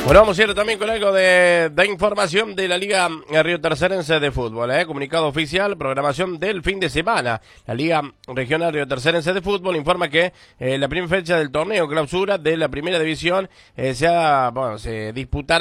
Bueno, vamos a ir también con algo de información de la Liga Riotercerense de Fútbol. Comunicado oficial, programación del fin de semana. La Liga Regional Riotercerense de Fútbol informa que la primera fecha del torneo clausura de la primera división se disputará